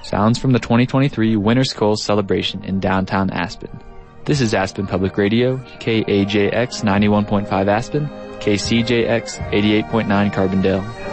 Sounds from the 2023 Winter Skulls celebration in downtown Aspen. This is Aspen Public Radio, KAJX 91.5 Aspen, KCJX 88.9 Carbondale.